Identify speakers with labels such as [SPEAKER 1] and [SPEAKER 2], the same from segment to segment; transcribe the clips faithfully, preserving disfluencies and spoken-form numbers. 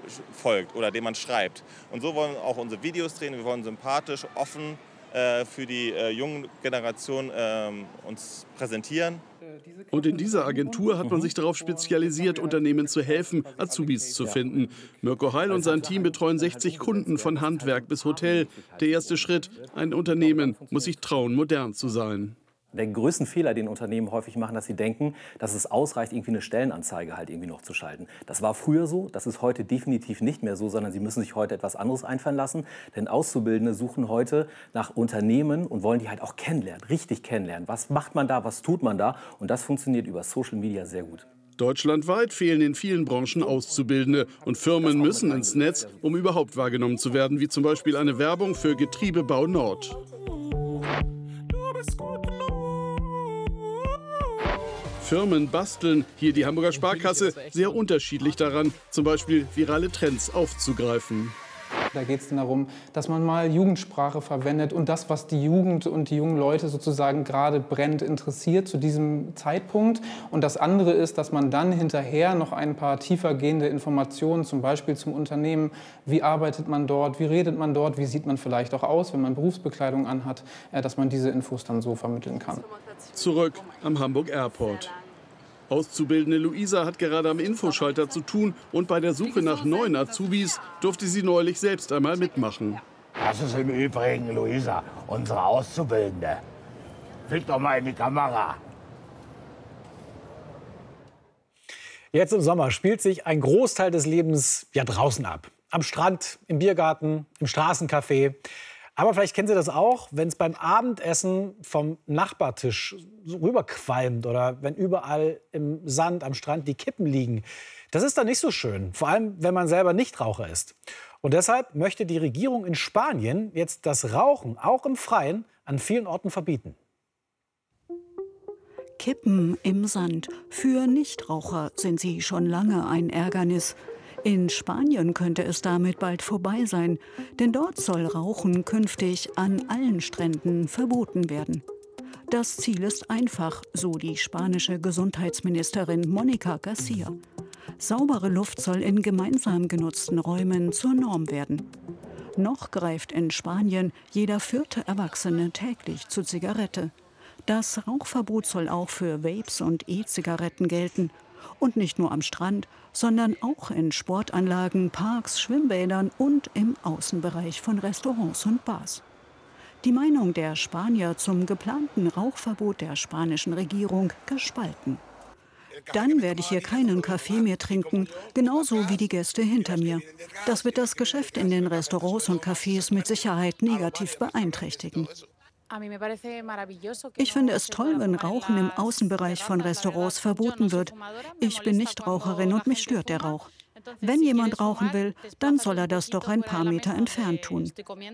[SPEAKER 1] folgt oder dem man schreibt. Und so wollen wir auch unsere Videos drehen. Wir wollen sympathisch, offen äh, für die äh, jungen Generation äh, uns präsentieren.
[SPEAKER 2] Und in dieser Agentur hat man sich darauf spezialisiert, Unternehmen zu helfen, Azubis zu finden. Mirko Heil und sein Team betreuen sechzig Kunden von Handwerk bis Hotel. Der erste Schritt: Ein Unternehmen muss sich trauen, modern zu sein.
[SPEAKER 3] Der größten Fehler, den Unternehmen häufig machen, dass sie denken, dass es ausreicht, irgendwie eine Stellenanzeige halt irgendwie noch zu schalten. Das war früher so, das ist heute definitiv nicht mehr so, sondern sie müssen sich heute etwas anderes einfallen lassen. Denn Auszubildende suchen heute nach Unternehmen und wollen die halt auch kennenlernen, richtig kennenlernen. Was macht man da, was tut man da? Und das funktioniert über Social Media sehr gut.
[SPEAKER 2] Deutschlandweit fehlen in vielen Branchen Auszubildende. Und Firmen müssen ins Netz, um überhaupt wahrgenommen zu werden, wie zum Beispiel eine Werbung für Getriebebau Nord. Firmen basteln, hier die Hamburger Sparkasse, sehr unterschiedlich daran, zum Beispiel virale Trends aufzugreifen.
[SPEAKER 4] Da geht es darum, dass man mal Jugendsprache verwendet und das, was die Jugend und die jungen Leute sozusagen gerade brennend interessiert zu diesem Zeitpunkt. Und das andere ist, dass man dann hinterher noch ein paar tiefergehende Informationen, zum Beispiel zum Unternehmen, wie arbeitet man dort, wie redet man dort, wie sieht man vielleicht auch aus, wenn man Berufsbekleidung anhat, dass man diese Infos dann so vermitteln kann.
[SPEAKER 2] Zurück am Hamburg Airport. Auszubildende Luisa hat gerade am Infoschalter zu tun und bei der Suche nach neuen Azubis durfte sie neulich selbst einmal mitmachen.
[SPEAKER 5] Das ist im Übrigen Luisa, unsere Auszubildende. Blick doch mal in die Kamera.
[SPEAKER 6] Jetzt im Sommer spielt sich ein Großteil des Lebens ja draußen ab. Am Strand, im Biergarten, im Straßencafé. Aber vielleicht kennen Sie das auch, wenn es beim Abendessen vom Nachbartisch so rüberqualmt oder wenn überall im Sand am Strand die Kippen liegen. Das ist dann nicht so schön, vor allem wenn man selber Nichtraucher ist. Und deshalb möchte die Regierung in Spanien jetzt das Rauchen auch im Freien an vielen Orten verbieten.
[SPEAKER 7] Kippen im Sand. Für Nichtraucher sind sie schon lange ein Ärgernis. In Spanien könnte es damit bald vorbei sein, denn dort soll Rauchen künftig an allen Stränden verboten werden. Das Ziel ist einfach, so die spanische Gesundheitsministerin Mónica García. Saubere Luft soll in gemeinsam genutzten Räumen zur Norm werden. Noch greift in Spanien jeder vierte Erwachsene täglich zur Zigarette. Das Rauchverbot soll auch für Vapes und E-Zigaretten gelten. Und nicht nur am Strand, sondern auch in Sportanlagen, Parks, Schwimmbädern und im Außenbereich von Restaurants und Bars. Die Meinung der Spanier zum geplanten Rauchverbot der spanischen Regierung gespalten. Dann werde ich hier keinen Kaffee mehr trinken, genauso wie die Gäste hinter mir. Das wird das Geschäft in den Restaurants und Cafés mit Sicherheit negativ beeinträchtigen. Ich finde es toll, wenn Rauchen im Außenbereich von Restaurants verboten wird. Ich bin Nichtraucherin und mich stört der Rauch. Wenn jemand rauchen will, dann soll er das doch ein paar Meter entfernt tun.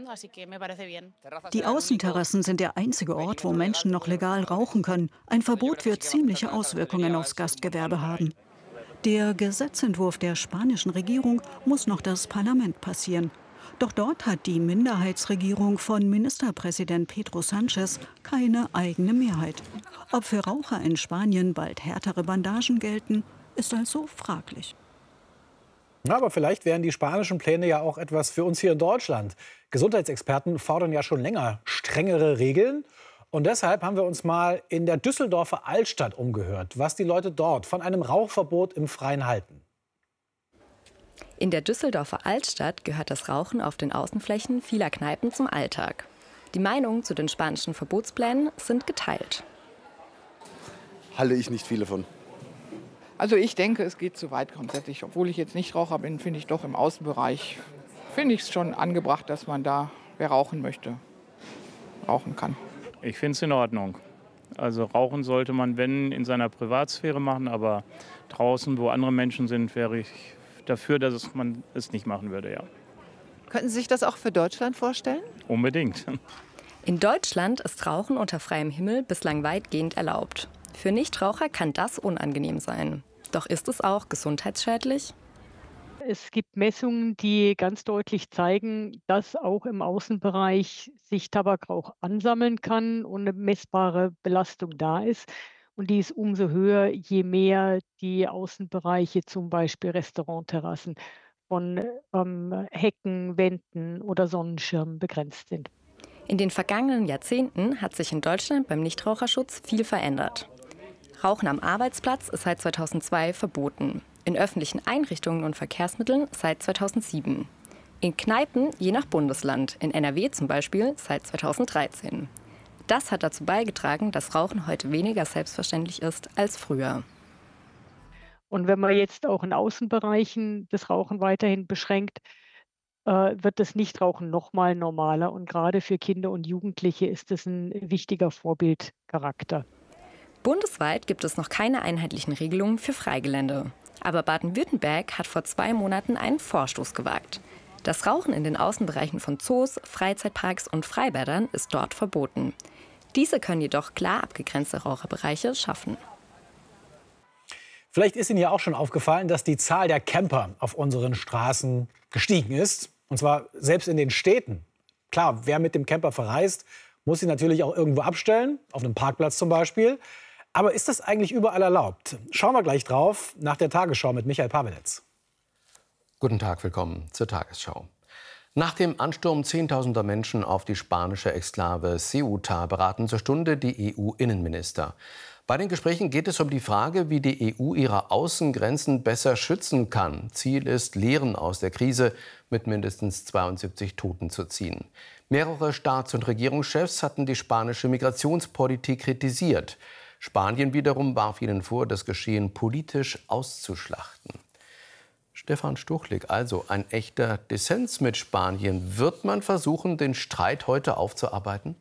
[SPEAKER 7] Die Außenterrassen sind der einzige Ort, wo Menschen noch legal rauchen können. Ein Verbot wird ziemliche Auswirkungen aufs Gastgewerbe haben. Der Gesetzentwurf der spanischen Regierung muss noch das Parlament passieren. Doch dort hat die Minderheitsregierung von Ministerpräsident Pedro Sánchez keine eigene Mehrheit. Ob für Raucher in Spanien bald härtere Bandagen gelten, ist also fraglich.
[SPEAKER 6] Ja, aber vielleicht wären die spanischen Pläne ja auch etwas für uns hier in Deutschland. Gesundheitsexperten fordern ja schon länger strengere Regeln. Und deshalb haben wir uns mal in der Düsseldorfer Altstadt umgehört, was die Leute dort von einem Rauchverbot im Freien halten.
[SPEAKER 8] In der Düsseldorfer Altstadt gehört das Rauchen auf den Außenflächen vieler Kneipen zum Alltag. Die Meinungen zu den spanischen Verbotsplänen sind geteilt.
[SPEAKER 9] Halte ich nicht viel davon.
[SPEAKER 10] Also ich denke, es geht zu weit grundsätzlich. Obwohl ich jetzt nicht Raucher bin, finde ich doch im Außenbereich, finde ich es schon angebracht, dass man da, wer rauchen möchte, rauchen kann.
[SPEAKER 11] Ich finde es in Ordnung. Also rauchen sollte man, wenn, in seiner Privatsphäre machen, aber draußen, wo andere Menschen sind, wäre ich dafür, dass es, man es nicht machen würde, ja.
[SPEAKER 12] Könnten Sie sich das auch für Deutschland vorstellen?
[SPEAKER 11] Unbedingt.
[SPEAKER 8] In Deutschland ist Rauchen unter freiem Himmel bislang weitgehend erlaubt. Für Nichtraucher kann das unangenehm sein. Doch ist es auch gesundheitsschädlich?
[SPEAKER 13] Es gibt Messungen, die ganz deutlich zeigen, dass auch im Außenbereich sich Tabakrauch ansammeln kann und eine messbare Belastung da ist. Und die ist umso höher, je mehr die Außenbereiche, zum Beispiel Restaurantterrassen, von ähm, Hecken, Wänden oder Sonnenschirmen begrenzt sind.
[SPEAKER 8] In den vergangenen Jahrzehnten hat sich in Deutschland beim Nichtraucherschutz viel verändert. Rauchen am Arbeitsplatz ist seit zweitausendzwei verboten. In öffentlichen Einrichtungen und Verkehrsmitteln seit zweitausendsieben. In Kneipen je nach Bundesland, in N R W zum Beispiel seit zweitausenddreizehn. Das hat dazu beigetragen, dass Rauchen heute weniger selbstverständlich ist als früher.
[SPEAKER 13] Und wenn man jetzt auch in Außenbereichen das Rauchen weiterhin beschränkt, äh, wird das Nichtrauchen noch mal normaler. Und gerade für Kinder und Jugendliche ist das ein wichtiger Vorbildcharakter.
[SPEAKER 8] Bundesweit gibt es noch keine einheitlichen Regelungen für Freigelände. Aber Baden-Württemberg hat vor zwei Monaten einen Vorstoß gewagt. Das Rauchen in den Außenbereichen von Zoos, Freizeitparks und Freibädern ist dort verboten. Diese können jedoch klar abgegrenzte Raucherbereiche schaffen.
[SPEAKER 6] Vielleicht ist Ihnen ja auch schon aufgefallen, dass die Zahl der Camper auf unseren Straßen gestiegen ist. Und zwar selbst in den Städten. Klar, wer mit dem Camper verreist, muss sie natürlich auch irgendwo abstellen, auf einem Parkplatz zum Beispiel. Aber ist das eigentlich überall erlaubt? Schauen wir gleich drauf nach der Tagesschau mit Michael Pawelitz.
[SPEAKER 14] Guten Tag, willkommen zur Tagesschau. Nach dem Ansturm zehntausender Menschen auf die spanische Exklave Ceuta beraten zur Stunde die E U-Innenminister. Bei den Gesprächen geht es um die Frage, wie die E U ihre Außengrenzen besser schützen kann. Ziel ist, Lehren aus der Krise mit mindestens zweiundsiebzig Toten zu ziehen. Mehrere Staats- und Regierungschefs hatten die spanische Migrationspolitik kritisiert. Spanien wiederum warf ihnen vor, das Geschehen politisch auszuschlachten. Stefan Stuchlik, also ein echter Dissens mit Spanien. Wird man versuchen, den Streit heute aufzuarbeiten?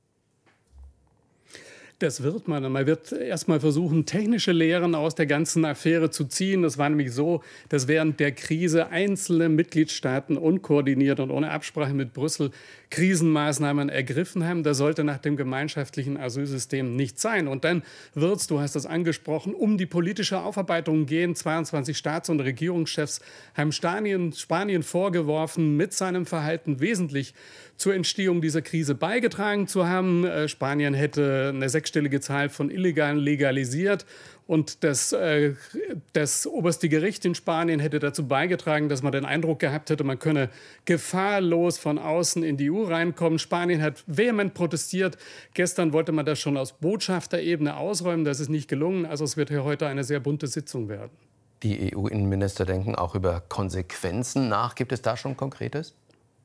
[SPEAKER 2] Das wird man. Man wird erst mal versuchen, technische Lehren aus der ganzen Affäre zu ziehen. Das war nämlich so, dass während der Krise einzelne Mitgliedstaaten unkoordiniert und ohne Absprache mit Brüssel Krisenmaßnahmen ergriffen haben. Das sollte nach dem gemeinschaftlichen Asylsystem nicht sein. Und dann wird es, du hast das angesprochen, um die politische Aufarbeitung gehen. zweiundzwanzig Staats- und Regierungschefs haben Spanien, Spanien vorgeworfen, mit seinem Verhalten wesentlich zur Entstehung dieser Krise beigetragen zu haben. Äh, Spanien hätte eine sechsstellige Zahl von Illegalen legalisiert. Und das, äh, das oberste Gericht in Spanien hätte dazu beigetragen, dass man den Eindruck gehabt hätte, man könne gefahrlos von außen in die E U reinkommen. Spanien hat vehement protestiert. Gestern wollte man das schon aus Botschafterebene ausräumen. Das ist nicht gelungen. Also es wird hier heute eine sehr bunte Sitzung werden.
[SPEAKER 14] Die E U-Innenminister denken auch über Konsequenzen nach. Gibt es da schon Konkretes?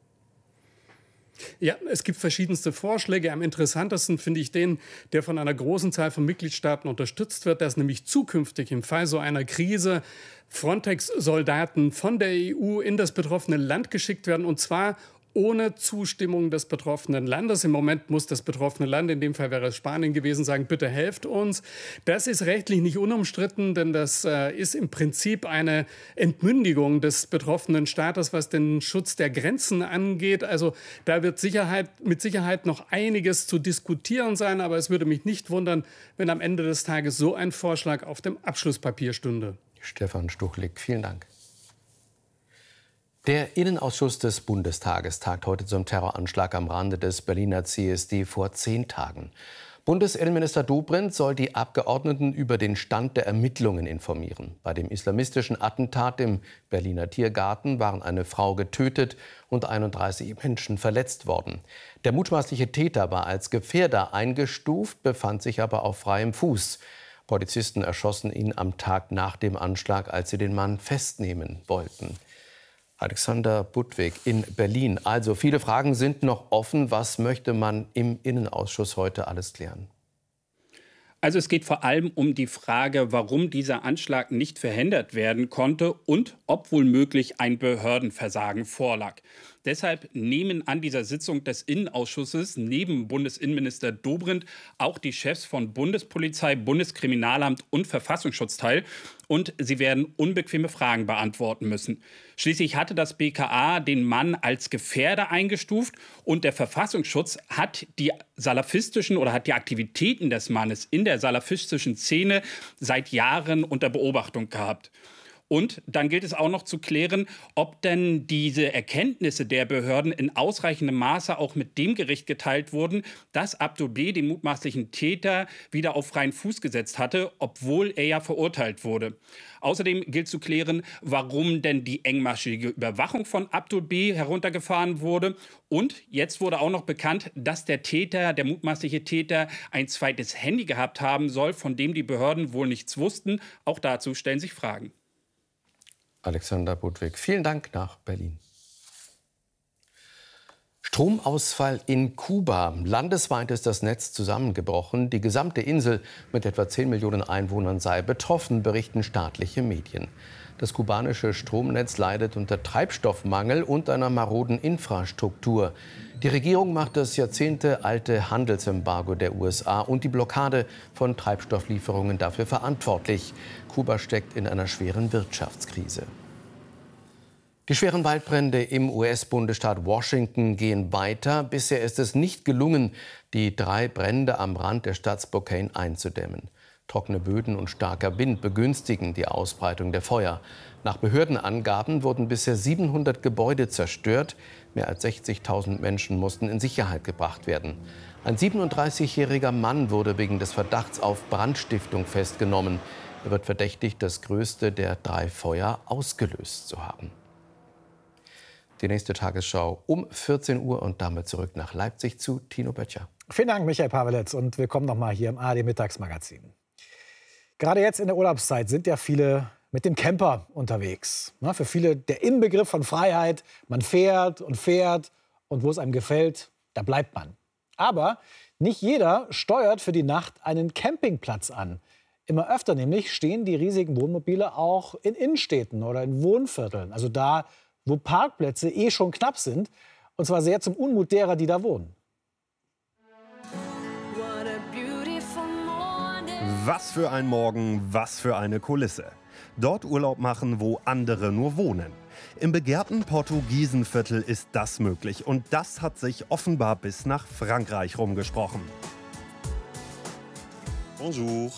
[SPEAKER 2] Ja, es gibt verschiedenste Vorschläge. Am interessantesten finde ich den, der von einer großen Zahl von Mitgliedstaaten unterstützt wird, dass nämlich zukünftig im Fall so einer Krise Frontex-Soldaten von der E U in das betroffene Land geschickt werden, und zwar ohne Zustimmung des betroffenen Landes. Im Moment muss das betroffene Land, in dem Fall wäre es Spanien gewesen, sagen, bitte helft uns. Das ist rechtlich nicht unumstritten, denn das äh, ist im Prinzip eine Entmündigung des betroffenen Staates, was den Schutz der Grenzen angeht. Also da wird Sicherheit, mit Sicherheit noch einiges zu diskutieren sein, aber es würde mich nicht wundern, wenn am Ende des Tages so ein Vorschlag auf dem Abschlusspapier stünde.
[SPEAKER 14] Stefan Stuchlik, vielen Dank. Der Innenausschuss des Bundestages tagt heute zum Terroranschlag am Rande des Berliner C S D vor zehn Tagen. Bundesinnenminister Dobrindt soll die Abgeordneten über den Stand der Ermittlungen informieren. Bei dem islamistischen Attentat im Berliner Tiergarten waren eine Frau getötet und einunddreißig Menschen verletzt worden. Der mutmaßliche Täter war als Gefährder eingestuft, befand sich aber auf freiem Fuß. Polizisten erschossen ihn am Tag nach dem Anschlag, als sie den Mann festnehmen wollten. Alexander Budwig in Berlin. Also viele Fragen sind noch offen. Was möchte man im Innenausschuss heute alles klären?
[SPEAKER 15] Also es geht vor allem um die Frage, warum dieser Anschlag nicht verhindert werden konnte und ob wohl möglich ein Behördenversagen vorlag. Deshalb nehmen an dieser Sitzung des Innenausschusses neben Bundesinnenminister Dobrindt auch die Chefs von Bundespolizei, Bundeskriminalamt und Verfassungsschutz teil. Und sie werden unbequeme Fragen beantworten müssen. Schließlich hatte das B K A den Mann als Gefährder eingestuft und der Verfassungsschutz hat die salafistischen oder hat die Aktivitäten des Mannes in der salafistischen Szene seit Jahren unter Beobachtung gehabt. Und dann gilt es auch noch zu klären, ob denn diese Erkenntnisse der Behörden in ausreichendem Maße auch mit dem Gericht geteilt wurden, das Abdul B., den mutmaßlichen Täter, wieder auf freien Fuß gesetzt hatte, obwohl er ja verurteilt wurde. Außerdem gilt zu klären, warum denn die engmaschige Überwachung von Abdul B. heruntergefahren wurde. Und jetzt wurde auch noch bekannt, dass der Täter, der mutmaßliche Täter, ein zweites Handy gehabt haben soll, von dem die Behörden wohl nichts wussten. Auch dazu stellen sich Fragen.
[SPEAKER 14] Alexander Budwig, vielen Dank nach Berlin. Stromausfall in Kuba. Landesweit ist das Netz zusammengebrochen. Die gesamte Insel mit etwa zehn Millionen Einwohnern sei betroffen, berichten staatliche Medien. Das kubanische Stromnetz leidet unter Treibstoffmangel und einer maroden Infrastruktur. Die Regierung macht das jahrzehntealte Handelsembargo der U S A und die Blockade von Treibstofflieferungen dafür verantwortlich. Kuba steckt in einer schweren Wirtschaftskrise. Die schweren Waldbrände im U S-Bundesstaat Washington gehen weiter. Bisher ist es nicht gelungen, die drei Brände am Rand der Stadt Spokane einzudämmen. Trockene Böden und starker Wind begünstigen die Ausbreitung der Feuer. Nach Behördenangaben wurden bisher siebenhundert Gebäude zerstört. Mehr als sechzigtausend Menschen mussten in Sicherheit gebracht werden. Ein siebenunddreißigjähriger Mann wurde wegen des Verdachts auf Brandstiftung festgenommen. Er wird verdächtigt, das größte der drei Feuer ausgelöst zu haben. Die nächste Tagesschau um vierzehn Uhr und damit zurück nach Leipzig zu Tino Böttcher.
[SPEAKER 6] Vielen Dank, Michael Pavelec, und willkommen noch mal hier im A R D-Mittagsmagazin. Gerade jetzt in der Urlaubszeit sind ja viele mit dem Camper unterwegs. Na, für viele der Inbegriff von Freiheit. Man fährt und fährt und wo es einem gefällt, da bleibt man. Aber nicht jeder steuert für die Nacht einen Campingplatz an. Immer öfter nämlich stehen die riesigen Wohnmobile auch in Innenstädten oder in Wohnvierteln. Also da, wo Parkplätze eh schon knapp sind. Und zwar sehr zum Unmut derer, die da wohnen.
[SPEAKER 16] Was für ein Morgen, was für eine Kulisse. Dort Urlaub machen, wo andere nur wohnen. Im begehrten Portugiesenviertel ist das möglich. Und das hat sich offenbar bis nach Frankreich rumgesprochen.
[SPEAKER 17] Bonjour.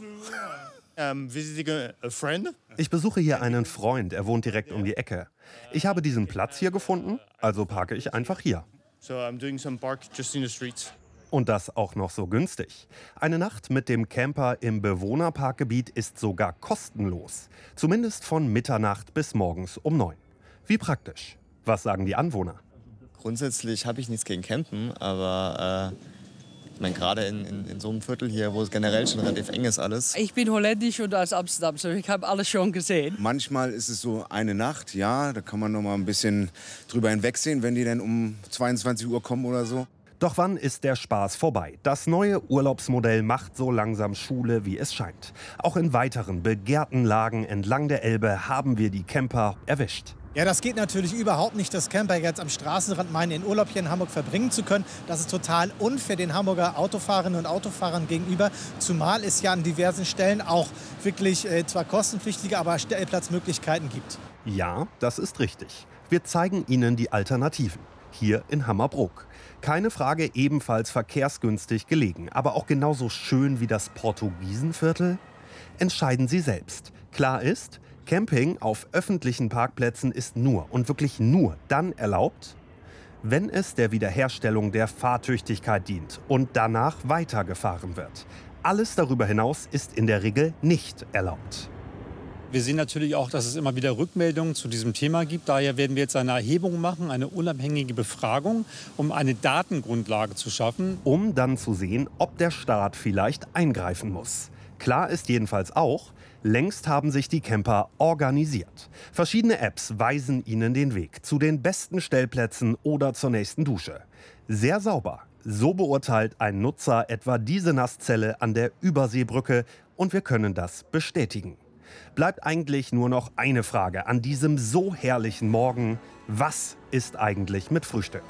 [SPEAKER 17] Um, visiting a friend?
[SPEAKER 16] Ich besuche hier einen Freund, er wohnt direkt um die Ecke. Ich habe diesen Platz hier gefunden, also parke ich einfach hier.
[SPEAKER 17] So I'm doing some park just in the streets.
[SPEAKER 16] Und das auch noch so günstig. Eine Nacht mit dem Camper im Bewohnerparkgebiet ist sogar kostenlos. Zumindest von Mitternacht bis morgens um neun. Wie praktisch. Was sagen die Anwohner?
[SPEAKER 18] Grundsätzlich habe ich nichts gegen Campen, aber äh, ich meine, gerade in, in, in so einem Viertel hier, wo es generell schon relativ eng ist alles.
[SPEAKER 19] Ich bin holländisch und aus Amsterdam, so ich habe alles schon gesehen.
[SPEAKER 20] Manchmal ist es so eine Nacht, ja, da kann man noch mal ein bisschen drüber hinwegsehen, wenn die dann um zweiundzwanzig Uhr kommen oder so.
[SPEAKER 16] Doch wann ist der Spaß vorbei? Das neue Urlaubsmodell macht so langsam Schule, wie es scheint. Auch in weiteren begehrten Lagen entlang der Elbe haben wir die Camper erwischt.
[SPEAKER 21] Ja, das geht natürlich überhaupt nicht, das Camper jetzt am Straßenrand meinen, in Urlaub hier in Hamburg verbringen zu können. Das ist total unfair den Hamburger Autofahrerinnen und Autofahrern gegenüber. Zumal es ja an diversen Stellen auch wirklich äh, zwar kostenpflichtige, aber Stellplatzmöglichkeiten gibt.
[SPEAKER 16] Ja, das ist richtig. Wir zeigen Ihnen die Alternativen. Hier in Hammerbrook. Keine Frage, ebenfalls verkehrsgünstig gelegen, aber auch genauso schön wie das Portugiesenviertel? Entscheiden Sie selbst. Klar ist, Camping auf öffentlichen Parkplätzen ist nur und wirklich nur dann erlaubt, wenn es der Wiederherstellung der Fahrtüchtigkeit dient und danach weitergefahren wird. Alles darüber hinaus ist in der Regel nicht erlaubt.
[SPEAKER 22] Wir sehen natürlich auch, dass es immer wieder Rückmeldungen zu diesem Thema gibt. Daher werden wir jetzt eine Erhebung machen, eine unabhängige Befragung, um eine Datengrundlage zu schaffen.
[SPEAKER 16] Um dann zu sehen, ob der Staat vielleicht eingreifen muss. Klar ist jedenfalls auch, längst haben sich die Camper organisiert. Verschiedene Apps weisen ihnen den Weg zu den besten Stellplätzen oder zur nächsten Dusche. Sehr sauber. So beurteilt ein Nutzer etwa diese Nasszelle an der Überseebrücke und wir können das bestätigen. Bleibt eigentlich nur noch eine Frage an diesem so herrlichen Morgen. Was ist eigentlich mit Frühstück?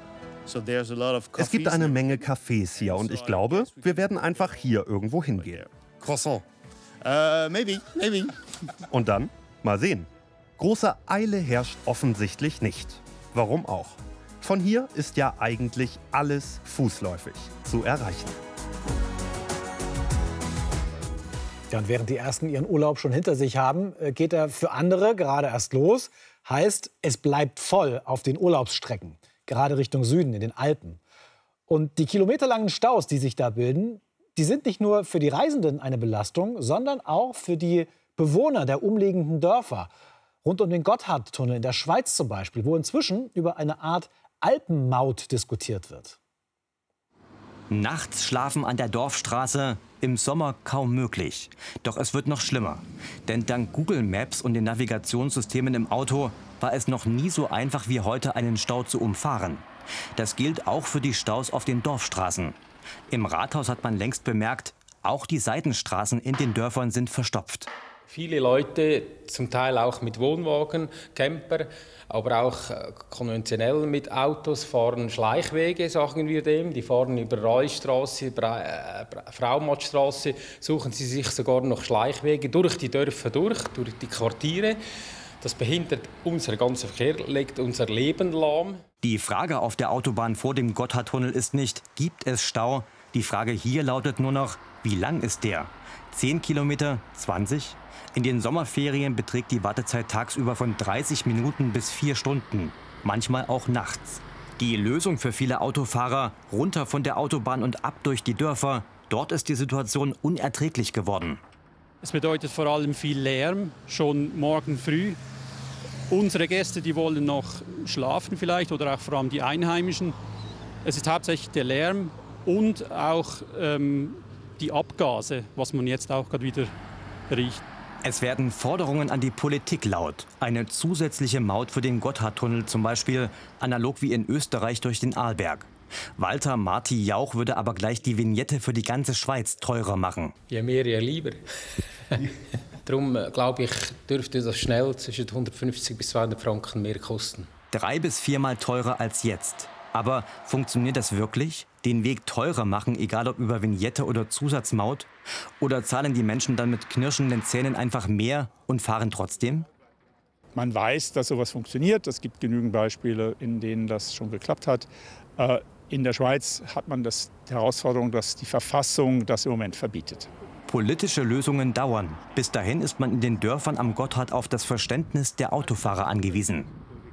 [SPEAKER 16] Es gibt eine Menge Cafés hier und ich glaube, wir werden einfach hier irgendwo hingehen.
[SPEAKER 17] Croissant. Uh, maybe, maybe.
[SPEAKER 16] Und dann? Mal sehen. Große Eile herrscht offensichtlich nicht. Warum auch? Von hier ist ja eigentlich alles fußläufig zu erreichen.
[SPEAKER 6] Ja, und während die Ersten ihren Urlaub schon hinter sich haben, geht er für andere gerade erst los. Heißt, es bleibt voll auf den Urlaubsstrecken, gerade Richtung Süden, in den Alpen. Und die kilometerlangen Staus, die sich da bilden, die sind nicht nur für die Reisenden eine Belastung, sondern auch für die Bewohner der umliegenden Dörfer. Rund um den Gotthardtunnel in der Schweiz zum Beispiel, wo inzwischen über eine Art Alpenmaut diskutiert wird.
[SPEAKER 1] Nachts schlafen an der Dorfstraße, im Sommer kaum möglich. Doch es wird noch schlimmer. Denn dank Google Maps und den Navigationssystemen im Auto war es noch nie so einfach wie heute, einen Stau zu umfahren. Das gilt auch für die Staus auf den Dorfstraßen. Im Rathaus hat man längst bemerkt, auch die Seitenstraßen in den Dörfern sind verstopft.
[SPEAKER 3] Viele Leute, zum Teil auch mit Wohnwagen, Camper, aber auch konventionell mit Autos, fahren Schleichwege, sagen wir dem. Die fahren über Reustraße, Fraumattstraße, suchen sie sich sogar noch Schleichwege durch die Dörfer durch, durch die Quartiere. Das behindert unseren ganzen Verkehr, legt unser Leben lahm.
[SPEAKER 1] Die Frage auf der Autobahn vor dem Gotthardtunnel ist nicht, gibt es Stau? Die Frage hier lautet nur noch, wie lang ist der? zehn Kilometer, zwanzig? In den Sommerferien beträgt die Wartezeit tagsüber von dreißig Minuten bis vier Stunden, manchmal auch nachts. Die Lösung für viele Autofahrer, runter von der Autobahn und ab durch die Dörfer, dort ist die Situation unerträglich geworden.
[SPEAKER 23] Es bedeutet vor allem viel Lärm, schon morgen früh. Unsere Gäste, die wollen noch schlafen vielleicht, oder auch vor allem die Einheimischen. Es ist hauptsächlich der Lärm und auch ähm, die Abgase, was man jetzt auch gerade wieder riecht.
[SPEAKER 1] Es werden Forderungen an die Politik laut. Eine zusätzliche Maut für den Gotthardtunnel zum Beispiel, analog wie in Österreich durch den Arlberg. Walter Marti Jauch würde aber gleich die Vignette für die ganze Schweiz teurer machen.
[SPEAKER 3] Je mehr, je lieber. Darum glaube ich, dürfte das schnell zwischen hundertfünfzig bis zweihundert Franken mehr kosten.
[SPEAKER 1] Drei bis viermal teurer als jetzt. Aber funktioniert das wirklich? Den Weg teurer machen, egal ob über Vignette oder Zusatzmaut? Oder zahlen die Menschen dann mit knirschenden Zähnen einfach mehr und fahren trotzdem?
[SPEAKER 24] Man weiß, dass sowas funktioniert. Es gibt genügend Beispiele, in denen das schon geklappt hat. In der Schweiz hat man das, die Herausforderung, dass die Verfassung das im Moment verbietet.
[SPEAKER 1] Politische Lösungen dauern. Bis dahin ist man in den Dörfern am Gotthard auf das Verständnis der Autofahrer angewiesen.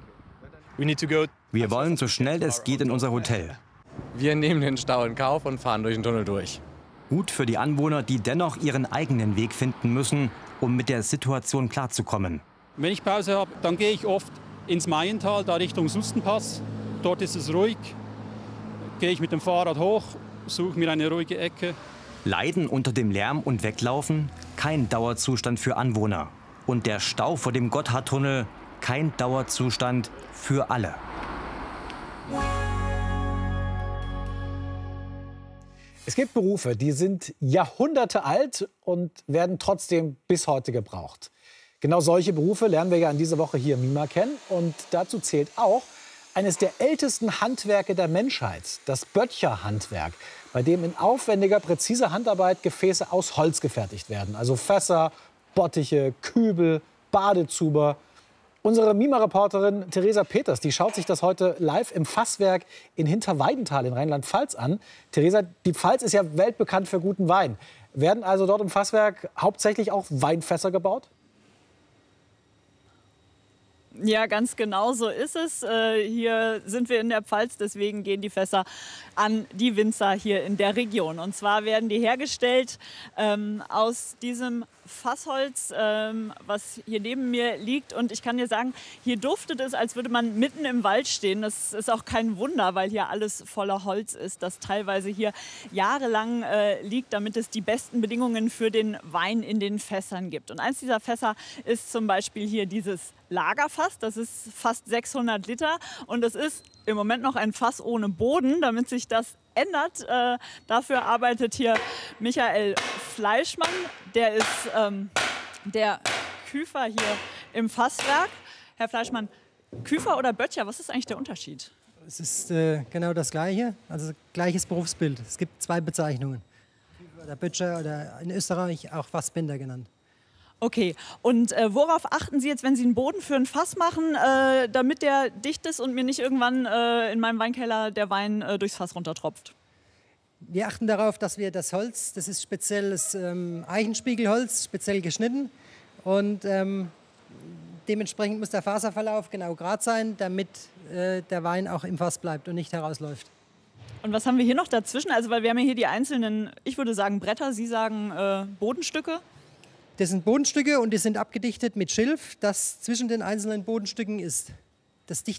[SPEAKER 1] Wir wollen so schnell es geht in unser Hotel.
[SPEAKER 25] Wir nehmen den Stau in Kauf und fahren durch den Tunnel durch.
[SPEAKER 1] Gut für die Anwohner, die dennoch ihren eigenen Weg finden müssen, um mit der Situation klarzukommen.
[SPEAKER 23] Wenn ich Pause habe, dann gehe ich oft ins Maiental, da Richtung Sustenpass. Dort ist es ruhig. Gehe ich mit dem Fahrrad hoch, suche mir eine ruhige Ecke.
[SPEAKER 1] Leiden unter dem Lärm und Weglaufen? Kein Dauerzustand für Anwohner. Und der Stau vor dem Gotthardtunnel? Kein Dauerzustand für alle.
[SPEAKER 6] Es gibt Berufe, die sind Jahrhunderte alt und werden trotzdem bis heute gebraucht. Genau solche Berufe lernen wir ja in dieser Woche hier im MiMa kennen. Und dazu zählt auch eines der ältesten Handwerke der Menschheit, das Böttcherhandwerk, bei dem in aufwendiger, präziser Handarbeit Gefäße aus Holz gefertigt werden. Also Fässer, Bottiche, Kübel, Badezuber. Unsere MiMa-Reporterin Theresa Peters, die schaut sich das heute live im Fasswerk in Hinterweidenthal in Rheinland-Pfalz an. Theresa, die Pfalz ist ja weltbekannt für guten Wein. Werden also dort im Fasswerk hauptsächlich auch Weinfässer gebaut?
[SPEAKER 26] Ja, ganz genau so ist es. Äh, hier sind wir in der Pfalz, deswegen gehen die Fässer an die Winzer hier in der Region. Und zwar werden die hergestellt ähm, aus diesem Fassholz, ähm, was hier neben mir liegt. Und ich kann dir sagen, hier duftet es, als würde man mitten im Wald stehen. Das ist auch kein Wunder, weil hier alles voller Holz ist, das teilweise hier jahrelang äh, liegt, damit es die besten Bedingungen für den Wein in den Fässern gibt. Und eins dieser Fässer ist zum Beispiel hier dieses Lagerfass. Das ist fast sechshundert Liter und das ist im Moment noch ein Fass ohne Boden, damit sich das ändert. Äh, dafür arbeitet hier Michael Fleischmann. Der ist ähm, der Küfer hier im Fasswerk. Herr Fleischmann, Küfer oder Böttcher, was ist eigentlich der Unterschied?
[SPEAKER 27] Es ist äh, genau das Gleiche, also gleiches Berufsbild. Es gibt zwei Bezeichnungen. Küfer oder Böttcher oder in Österreich auch Fassbinder genannt.
[SPEAKER 26] Okay, und äh, worauf achten Sie jetzt, wenn Sie einen Boden für ein Fass machen, äh, damit der dicht ist und mir nicht irgendwann äh, in meinem Weinkeller der Wein äh, durchs Fass runtertropft?
[SPEAKER 27] Wir achten darauf, dass wir das Holz, das ist spezielles ähm, Eichenspiegelholz, speziell geschnitten. Und ähm, dementsprechend muss der Faserverlauf genau gerade sein, damit äh, der Wein auch im Fass bleibt und nicht herausläuft.
[SPEAKER 26] Und was haben wir hier noch dazwischen? Also, weil wir haben ja hier die einzelnen, ich würde sagen Bretter, Sie sagen äh, Bodenstücke.
[SPEAKER 27] Das sind Bodenstücke und die sind abgedichtet mit Schilf, das zwischen den einzelnen Bodenstücken ist. Das dichtet